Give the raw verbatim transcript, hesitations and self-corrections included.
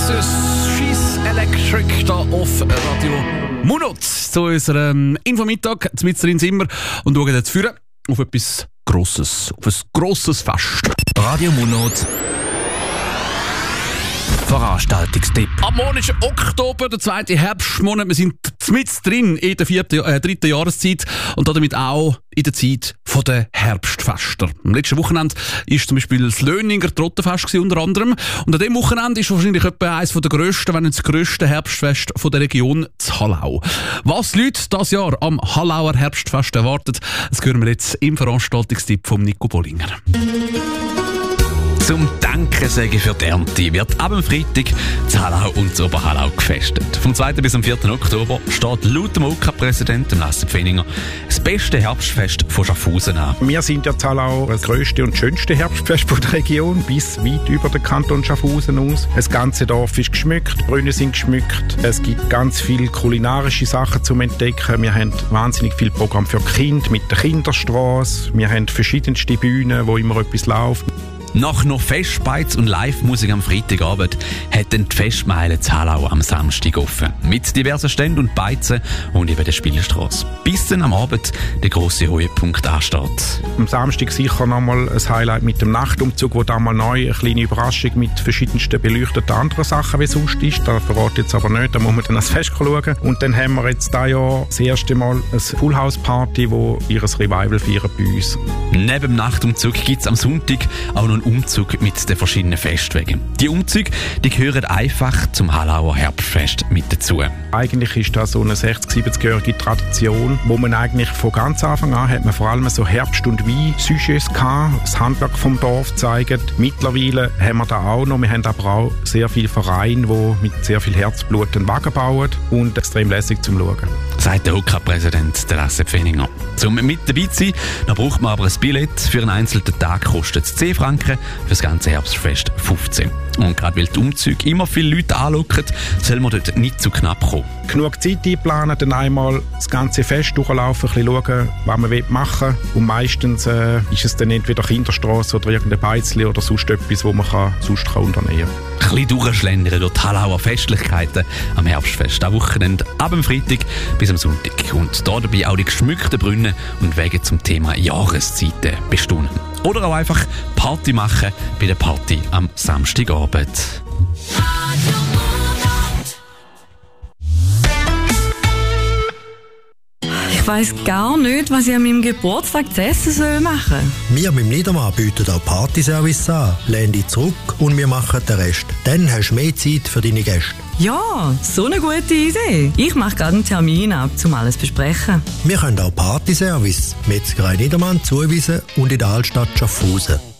Oasis, She's Electric, da auf Radio Munot. Zu unserem Infomittag, mit drin sind wir und schauen jetzt vorne auf etwas Grosses, auf ein grosses Fest. Radio Munot Veranstaltungstipp. Am Morgen ist Oktober, der zweite Herbstmonat. Wir sind mitten drin in der vierten, äh, dritten Jahreszeit und damit auch in der Zeit der Herbstfester. Am letzten Wochenende war zum Beispiel das Löninger Trottenfest unter anderem. Und an diesem Wochenende ist wahrscheinlich etwa eines der grössten, wenn nicht das grösste Herbstfest von der Region zu Hallau. Was die Leute dieses Jahr am Hallauer Herbstfest erwartet, das hören wir jetzt im Veranstaltungstipp von Nico Bollinger. Zum Dankensäge für die Ernte wird ab dem Freitag zu Hallau und zu Oberhallau gefestet. Vom zweiten bis zum vierten Oktober steht laut dem O K A-Präsident Lasse Pfenninger das beste Herbstfest von Schaffhausen an. Wir sind ja zu Hallau das grösste und schönste Herbstfest der Region, bis weit über den Kanton Schaffhausen aus. Das ganze Dorf ist geschmückt, die Brunnen sind geschmückt, es gibt ganz viele kulinarische Sachen zum Entdecken. Wir haben wahnsinnig viel Programm für Kinder mit der Kinderstraße. Wir haben verschiedenste Bühnen, wo immer etwas läuft. Nach noch Festbeiz und Live-Musik am Freitagabend hat dann die Festmeile zu Hallau am Samstag offen. Mit diversen Ständen und Beizen und eben der Spielstrasse. Bis dann am Abend der grosse Höhepunkt ansteht. Am Samstag sicher nochmal ein Highlight mit dem Nachtumzug, wo da mal neu eine kleine Überraschung mit verschiedensten beleuchteten anderen Sachen wie sonst ist. Da verrate ich jetzt aber nicht, da muss man dann ans Fest schauen. Und dann haben wir jetzt dieses Jahr das erste Mal eine Full-House-Party, wo ihr Revival feiern bei uns. Neben dem Nachtumzug gibt es am Sonntag auch noch einen Umzug mit den verschiedenen Festwegen. Die Umzüge, die gehören einfach zum Hallauer Herbstfest mit dazu. Eigentlich ist das so eine sechzig-, siebzigjährige Tradition, wo man eigentlich von ganz Anfang an hat man vor allem so Herbst- und Wein-Sujets gehabt, das Handwerk vom Dorf zeigen. Mittlerweile haben wir da auch noch, wir haben aber auch sehr viele Vereine, die mit sehr viel Herzblut den Wagen bauen und extrem lässig zum Schauen. Sagt der O K A-Präsident Lasse Pfenninger. Zum mit dabei zu sein, da braucht man aber ein Billett. Für einen einzelnen Tag kostet es zehn Franken, für das ganze Herbstfest fünfzehn. Und gerade weil die Umzüge immer viele Leute anlocken, soll man dort nicht zu knapp kommen. Genug Zeit einplanen, dann einmal das ganze Fest durchlaufen, ein bisschen schauen, was man machen will. Und meistens äh, ist es dann entweder Kinderstrasse oder irgendein Beizli oder sonst etwas, wo man kann, sonst kann unternehmen kann. Ein bisschen durchschlendern durch die Hallauer Festlichkeiten am Herbstfest. Am Wochenende ab dem Freitag bis am Sonntag. Und da dabei auch die geschmückten Brunnen und Wege zum Thema Jahreszeiten bestaunen. Oder auch einfach Party machen bei der Party am Samstagabend. Ich weiss gar nicht, was ich an meinem Geburtstag zu essen soll machen. Wir beim Niedermann bieten auch Partyservice an. Lehn dich zurück und wir machen den Rest. Dann hast du mehr Zeit für deine Gäste. Ja, so eine gute Idee. Ich mache gerade einen Termin ab, um alles zu besprechen. Wir können auch Partyservice. Metzgerei Niedermann zuweisen und in der Altstadt Schaffhausen.